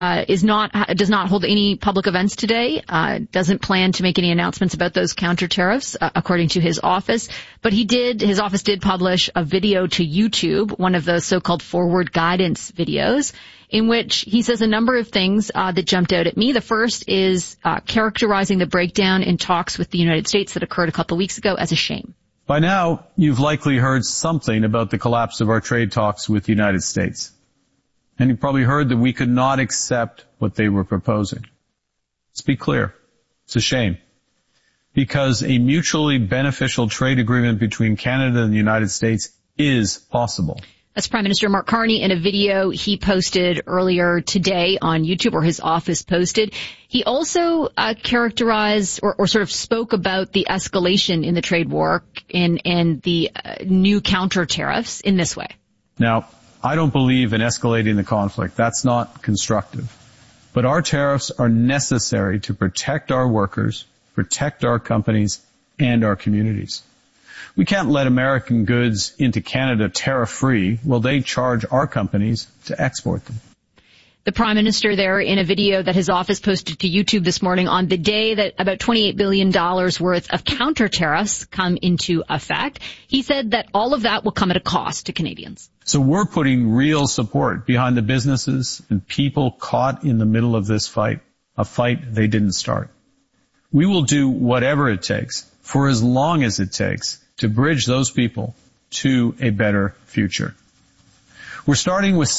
does not hold any public events today, doesn't plan to make any announcements about those counter tariffs, according to his office. But his office did publish a video to YouTube, one of those so-called forward guidance videos, in which he says a number of things that jumped out at me. The first is characterizing the breakdown in talks with the United States that occurred a couple of weeks ago as a shame. By now, you've likely heard something about the collapse of our trade talks with the United States. And you probably heard that we could not accept what they were proposing. Let's be clear. It's a shame. Because a mutually beneficial trade agreement between Canada and the United States is possible. That's Prime Minister Mark Carney in a video he posted earlier today on YouTube, or his office posted. He also characterized or sort of spoke about the escalation in the trade war and the new counter tariffs in this way. Now, I don't believe in escalating the conflict. That's not constructive. But our tariffs are necessary to protect our workers, protect our companies, and our communities. We can't let American goods into Canada tariff-free while they charge our companies to export them. The Prime Minister there in a video that his office posted to YouTube this morning on the day that about $28 billion worth of counter tariffs come into effect. He said that all of that will come at a cost to Canadians. So we're putting real support behind the businesses and people caught in the middle of this fight, a fight they didn't start. We will do whatever it takes, for as long as it takes, to bridge those people to a better future. We're starting with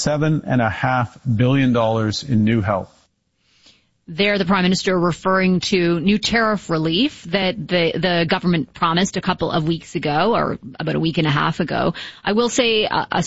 $7.5 billion in new help. There, the Prime Minister referring to new tariff relief that the government promised a couple of weeks ago, or about a week and a half ago. I will say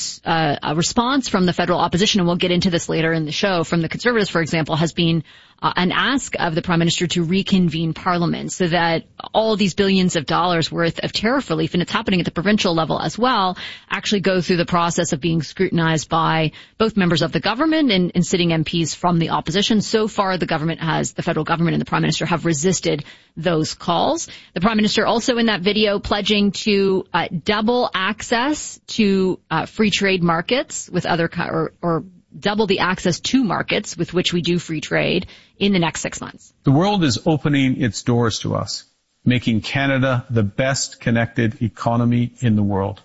a response from the federal opposition, and we'll get into this later in the show, from the Conservatives, for example, has been an ask of the Prime Minister to reconvene Parliament so that all these billions of dollars worth of tariff relief, and it's happening at the provincial level as well, actually go through the process of being scrutinized by both members of the government and sitting MPs from the opposition. So far, the federal government and the Prime Minister have resisted those calls. The Prime Minister also in that video pledging to double access to free trade markets with other or double the access to markets with which we do free trade in the next 6 months. The world is opening its doors to us, making Canada the best connected economy in the world.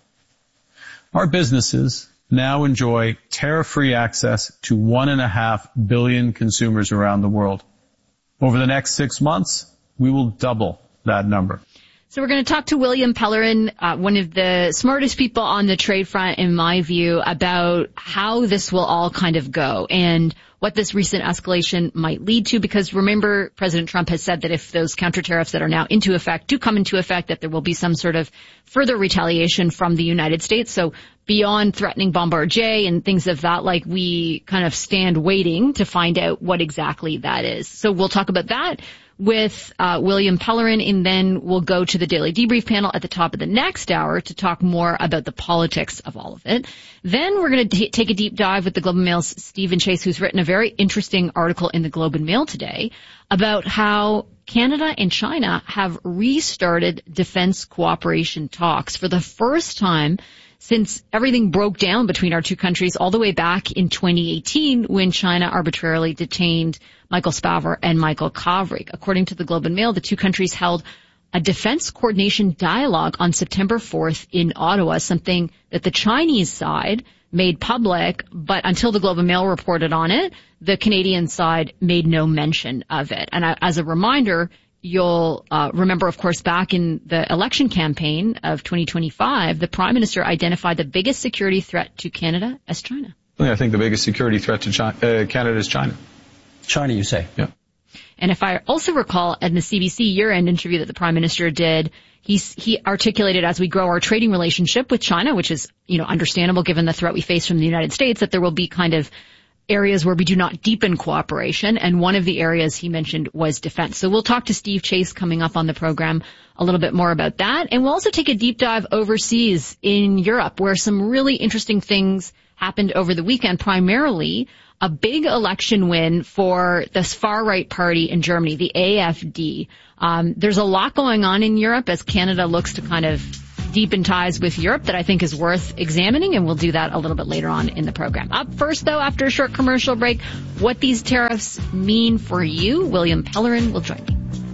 Our businesses now enjoy tariff-free access to 1.5 billion consumers around the world. Over the next 6 months, we will double that number. So we're going to talk to William Pellerin, one of the smartest people on the trade front, in my view, about how this will all kind of go and what this recent escalation might lead to. Because remember, President Trump has said that if those counter tariffs that are now into effect do come into effect, that there will be some sort of further retaliation from the United States. So beyond threatening Bombardier and things of that, like, we kind of stand waiting to find out what exactly that is. So we'll talk about that with William Pellerin, and then we'll go to the Daily Debrief panel at the top of the next hour to talk more about the politics of all of it. Then we're going to take a deep dive with the Globe and Mail's Stephen Chase, who's written a very interesting article in the Globe and Mail today about how Canada and China have restarted defense cooperation talks for the first time since everything broke down between our two countries all the way back in 2018 when China arbitrarily detained Michael Spavor and Michael Kovrig. According to the Globe and Mail, the two countries held a defense coordination dialogue on September 4th in Ottawa, something that the Chinese side made public, but until the Globe and Mail reported on it, the Canadian side made no mention of it. And as a reminder, you'll remember, of course, back in the election campaign of 2025, the Prime Minister identified the biggest security threat to Canada as China. I think the biggest security threat to Canada is China. China, you say? Yeah. And if I also recall in the CBC year-end interview that the Prime Minister did, he articulated, as we grow our trading relationship with China, which is, understandable given the threat we face from the United States, that there will be kind of areas where we do not deepen cooperation, and one of the areas he mentioned was defense. So we'll talk to Steve Chase coming up on the program a little bit more about that, and we'll also take a deep dive overseas in Europe, where some really interesting things happened over the weekend, primarily a big election win for this far-right party in Germany, the AfD. There's a lot going on in Europe as Canada looks to kind of deep in ties with Europe that I think is worth examining, and we'll do that a little bit later on in the program. Up first, though, after a short commercial break, what these tariffs mean for you. William Pellerin will join me.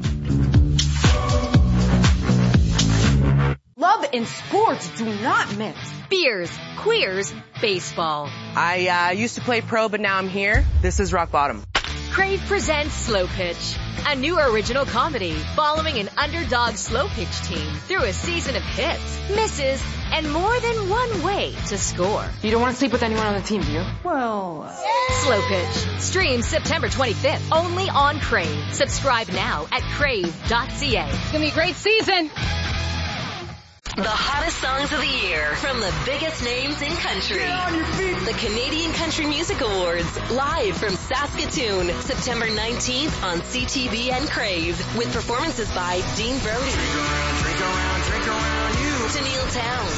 Love and sports do not mix. Beers, queers, baseball. I used to play pro, but now I'm here. This is rock bottom. Crave presents Slow Pitch, a new original comedy following an underdog slow pitch team through a season of hits, misses, and more than one way to score. You don't want to sleep with anyone on the team, do you? Well, Slow Pitch streams September 25th only on Crave. Subscribe now at crave.ca. It's gonna be a great season. The hottest songs of the year from the biggest names in country. Get on your feet. The Canadian Country Music Awards, live from Saskatoon, September 19th on CTV and Crave, with performances by Dean Brody, Drink around you. Tennille Towne,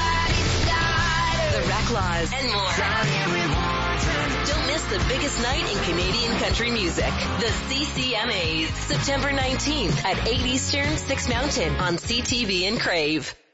The Reclaws, and more. Don't miss the biggest night in Canadian country music. The CCMAs, September 19th at 8 Eastern, 6 Mountain on CTV and Crave.